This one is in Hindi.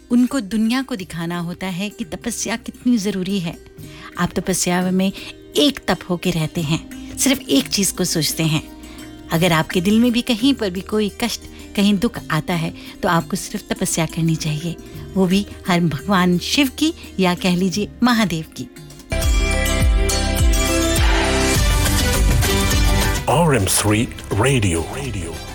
उनको दुनिया को दिखाना होता है कि तपस्या कितनी ज़रूरी है। आप तपस्या में एक तप होके रहते हैं, सिर्फ एक चीज़ को सोचते हैं। अगर आपके दिल में भी कहीं पर भी कोई कष्ट, कहीं दुख आता है तो आपको सिर्फ तपस्या करनी चाहिए, वो भी हर भगवान शिव की या कह लीजिए महादेव की। RM3 Radio.